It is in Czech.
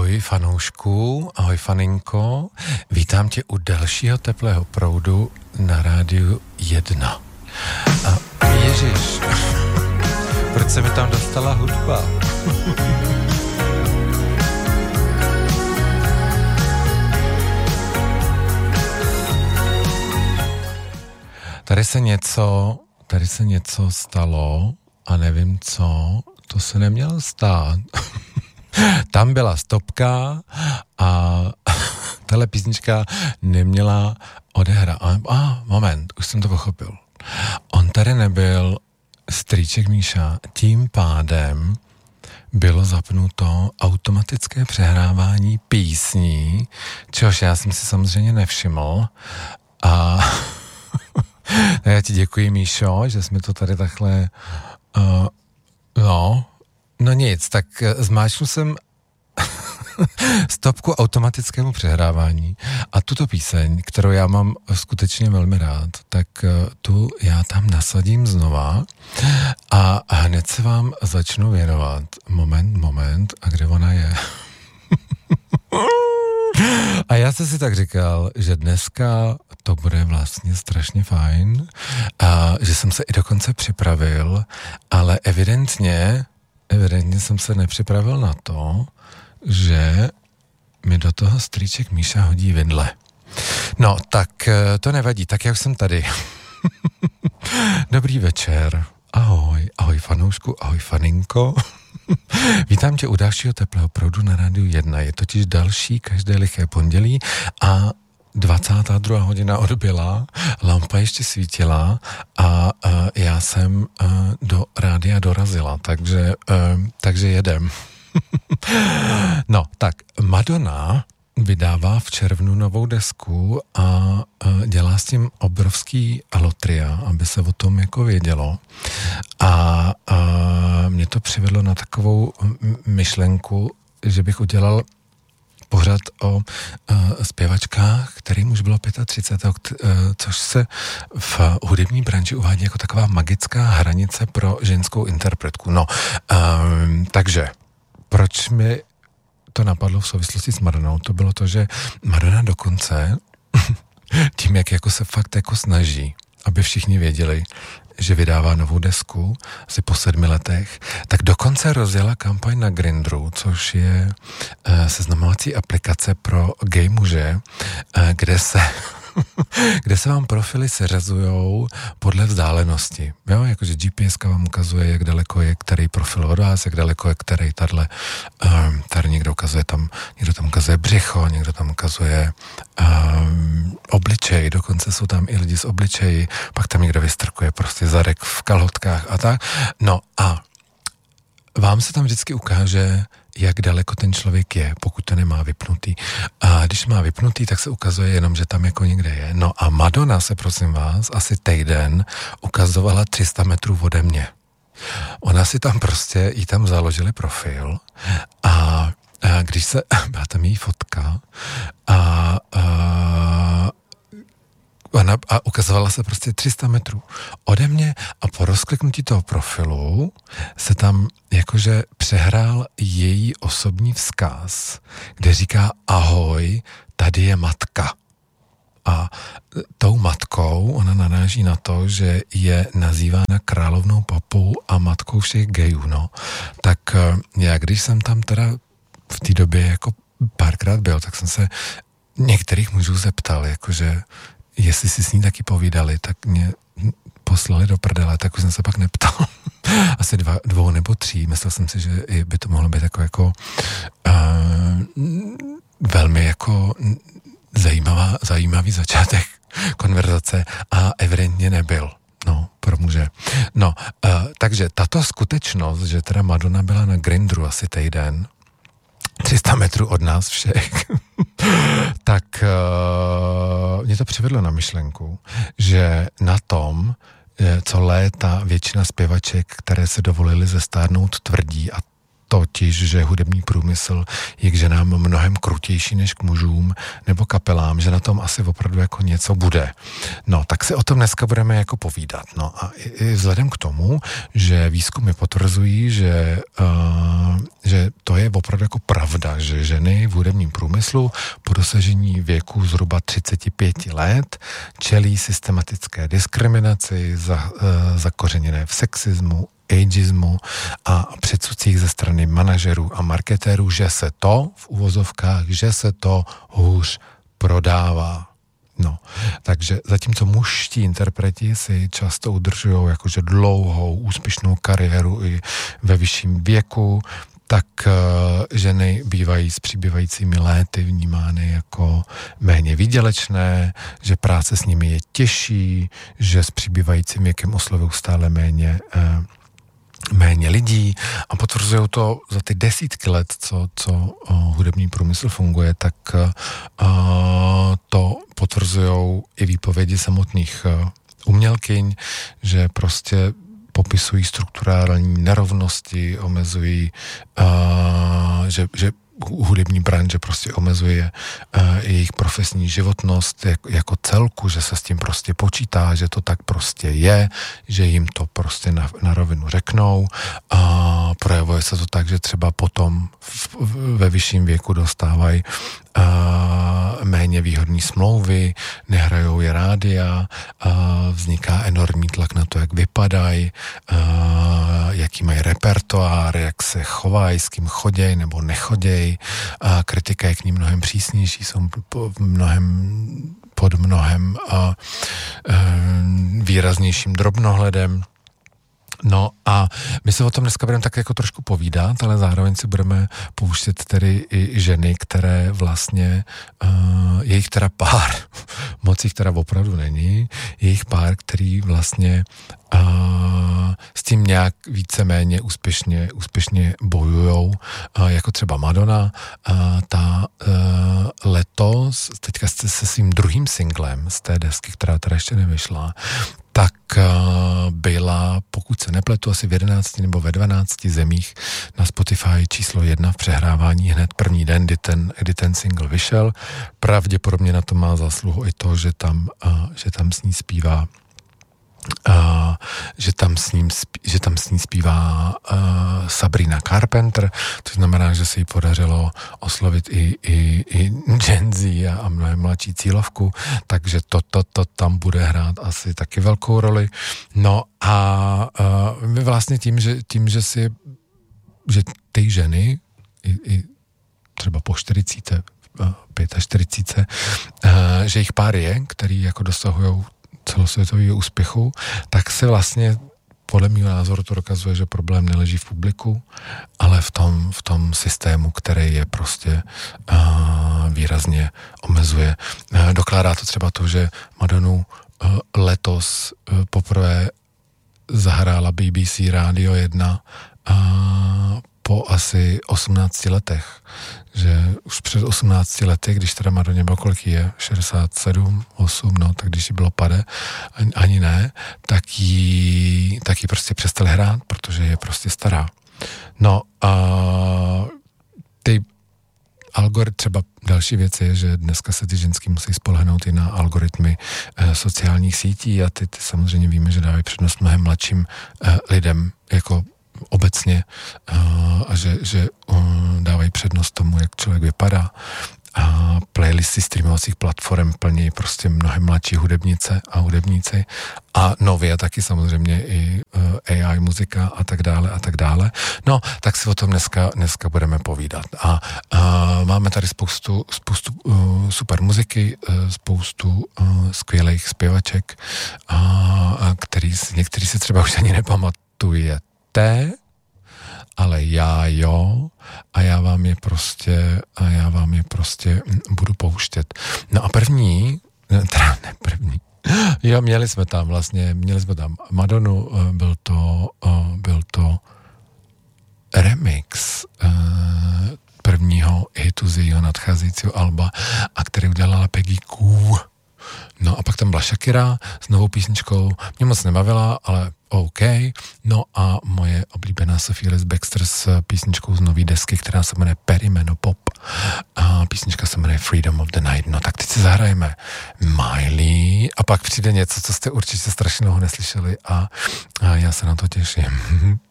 Ahoj fanoušku, ahoj faninko, vítám tě u dalšího teplého proudu na rádiu 1. A ježiš, proč se mi tam dostala hudba? Tady se něco stalo a nevím co, to se nemělo stát. Tam byla stopka a tahle písnička neměla odehrát. Moment, už jsem to pochopil. On tady nebyl strýček Míša, tím pádem bylo zapnuto automatické přehrávání písní, čehož já jsem si samozřejmě nevšiml. A já ti děkuji, Míšo, že jsi mi to tady takhle No nic, tak zmáčknu jsem stopku automatickému přehrávání a tuto píseň, kterou já mám skutečně velmi rád, tak tu já tam nasadím znova a hned se vám začnu věnovat. Moment, a kde ona je? A já jsem si tak říkal, že dneska to bude vlastně strašně fajn a že jsem se i dokonce připravil, ale evidentně jsem se nepřipravil na to, že mi do toho strýček Míša hodí vidle. No, tak to nevadí, tak jak jsem tady. Dobrý večer, ahoj fanoušku, ahoj faninko. Vítám tě u dalšího teplého proudu na rádiu 1. Je totiž další každé liché pondělí a 22. hodina odbyla, lampa ještě svítila a já jsem do rádia dorazila, takže jedem. No, tak Madonna vydává v červnu novou desku a dělá s tím obrovský lotria, aby se o tom jako vědělo. A mě to přivedlo na takovou myšlenku, že bych udělal pořad o zpěvačkách, kterým už bylo 35, což se v hudební branži uvádí jako taková magická hranice pro ženskou interpretku. No, takže proč mi to napadlo v souvislosti s Madonou? To bylo to, že Madonna dokonce tím, jak jako se fakt jako snaží, aby všichni věděli, že vydává novou desku asi po 7 letech, tak dokonce rozjela kampaň na Grindru, což je seznamovací aplikace pro gay muže, kde se vám profily seřazujou podle vzdálenosti. Jo, jakože GPSka vám ukazuje, jak daleko je který profil od vás, jak daleko je který tady někdo ukazuje někdo tam ukazuje břicho, někdo tam ukazuje obličej, dokonce jsou tam i lidi z obličeji, pak tam někdo vystrkuje prostě zadek v kalhotkách a tak. No a vám se tam vždycky ukáže, jak daleko ten člověk je, pokud to nemá vypnutý. A když má vypnutý, tak se ukazuje jenom, že tam jako někde je. No a Madonna se, prosím vás, asi týden ukazovala 300 metrů ode mě. Ona si tam prostě, jí tam založili profil a když se, byla tam její fotka a ukazovala se prostě 300 metrů ode mě a po rozkliknutí toho profilu se tam jakože přehrál její osobní vzkaz, kde říká ahoj, tady je matka. A tou matkou ona naráží na to, že je nazývána královnou popou a matkou všech gayů, no. Tak já, když jsem tam teda v té době jako párkrát byl, tak jsem se některých mužů zeptal, jakože jestli si s ní taky povídali, tak mě poslali do prdele, tak už jsem se pak neptal. Asi 2 nebo 3. Myslel jsem si, že by to mohlo být jako velmi jako zajímavý začátek konverzace a evidentně nebyl. No, pro muže. No, takže tato skutečnost, že teda Madonna byla na Grindru asi týden, 300 metrů od nás všech, tak mě to přivedlo na myšlenku, že na tom, co léta většina zpěvaček, které se dovolily zestárnout, tvrdí, a totiž, že hudební průmysl je k ženám mnohem krutější než k mužům nebo kapelám, že na tom asi opravdu jako něco bude. No, tak si o tom dneska budeme jako povídat. No a i vzhledem k tomu, že výzkumy potvrzují, že to je opravdu jako pravda, že ženy v hudebním průmyslu po dosažení věku zhruba 35 let čelí systematické diskriminaci, zakořeněné v sexismu, ageismu a předsudcích ze strany manažerů a marketérů, že se to, v uvozovkách, že se to hůř prodává. No, takže zatímco mužští interpreti si často udržují jakože dlouhou, úspěšnou kariéru i ve vyšším věku, tak ženy bývají s přibývajícími léty vnímány jako méně výdělečné, že práce s nimi je těžší, že s přibývajícím věkem oslovují stále méně lidí a potvrzují to za ty desítky let, co hudební průmysl funguje, tak to potvrzují i výpovědi samotných umělkyň, že prostě popisují strukturální nerovnosti, omezují, že hudební branže prostě omezuje jejich profesní životnost jako celku, že se s tím prostě počítá, že to tak prostě je, že jim to prostě na rovinu řeknou a projevuje se to tak, že třeba potom ve vyšším věku dostávají méně výhodné smlouvy, nehrajou je rádia, vzniká enormní tlak na to, jak vypadají, jaký mají repertoár, jak se chovají, s kým chodějí nebo nechodějí. Kritika je k ním mnohem přísnější, jsou pod mnohem výraznějším drobnohledem. No a my se o tom dneska budeme tak jako trošku povídat, ale zároveň si budeme pouštět tedy i ženy, které vlastně, jejich teda pár, moc jich teda opravdu není, jejich pár, který vlastně s tím nějak víceméně úspěšně bojujou, jako třeba Madonna, ta letos, teďka se svým druhým singlem z té desky, která teda ještě nevyšla, tak byla, pokud se nepletu, asi v 11 nebo ve 12 zemích na Spotify číslo 1 v přehrávání hned první den, kdy ten single vyšel. Pravděpodobně na to má zásluhu i to, že tam s ní zpívá že tam s ní zpívá Sabrina Carpenter, což znamená, že se jí podařilo oslovit i Gen Z a mnohem mladší cílovku, takže to tam bude hrát asi taky velkou roli. No a my vlastně tím, že ty ženy i třeba po 40, 45, že jich pár je, který jako dosahujou celosvětového úspěchu, tak se vlastně podle mého názoru to dokazuje, že problém neleží v publiku, ale v tom systému, který je prostě výrazně omezuje. Dokládá to třeba to, že Madonu letos poprvé zahrála BBC Radio 1 po asi 18 letech. Že už před 18 lety, když teda Madoně bylo kolik je, 67, 8, no, tak když jí bylo pade, ani ne, tak jí prostě přestali hrát, protože je prostě stará. No a ty algoritmy, třeba další věc je, že dneska se ty ženský musí spolehnout i na algoritmy sociálních sítí a ty samozřejmě víme, že dávají přednost mnohem mladším lidem, jako obecně a že dávají přednost tomu, jak člověk vypadá. A playlisty streamovacích platform plní prostě mnohem mladší hudebnice a hudebníci a nově taky samozřejmě i AI muzika a tak dále. No, tak si o tom dneska budeme povídat. A máme tady spoustu super muziky, spoustu skvělých zpěvaček, některý si třeba už ani nepamatujete, ale já jo, a já vám je prostě budu pouštět. No a první, jo, měli jsme tam Madonu, byl to remix prvního hitu z jejího nadcházejícího alba, a který udělala Peggy Gou. No a pak tam byla Shakira s novou písničkou. Mě moc nebavila, ale OK. No a moje oblíbená Sophie Ellis Bextor s písničkou z nový desky, která se jmenuje Perimeno Pop. A písnička se jmenuje Freedom of the Night. No tak teď si zahrajeme Miley a pak přijde něco, co jste určitě strašně dlouho neslyšeli a já se na to těším.